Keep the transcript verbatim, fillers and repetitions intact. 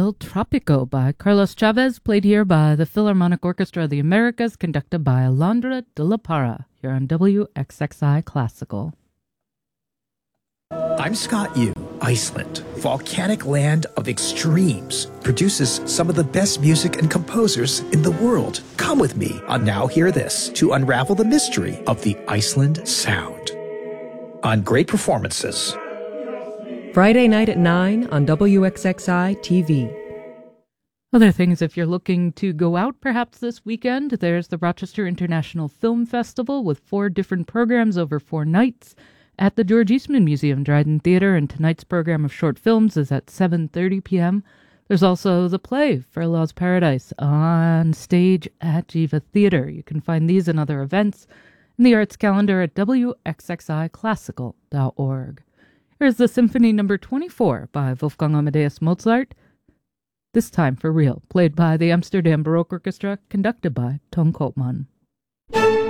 El Tropico by Carlos Chavez, played here by the Philharmonic Orchestra of the Americas, conducted by Alondra de la Parra, here on W X X I Classical. I'm Scott Yu. Iceland, volcanic land of extremes, produces some of the best music and composers in the world. Come with me on Now Hear This to unravel the mystery of the Iceland sound. On Great Performances. Friday night at nine on W X X I T V. Other things, if you're looking to go out perhaps this weekend, there's the Rochester International Film Festival with four different programs over four nights at the George Eastman Museum, Dryden Theater, and tonight's program of short films is at seven thirty p.m. There's also the play, Fairlaw's Paradise, on stage at Jiva Theater. You can find these and other events in the arts calendar at W X X I classical dot org. Here's the Symphony Number twenty-four by Wolfgang Amadeus Mozart, this time for real, played by the Amsterdam Baroque Orchestra, conducted by Ton Koopman.